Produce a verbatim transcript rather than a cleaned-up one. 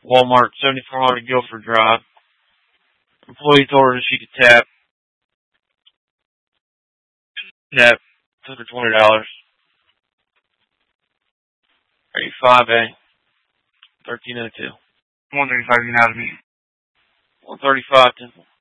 Walmart, seventy-four hundred Guilford Drive. Employee told her that she could tap. Tap. Took her twenty dollars. thirty-five A. thirteen oh two. one thirty-five Unanimous. one thirty-five Temple.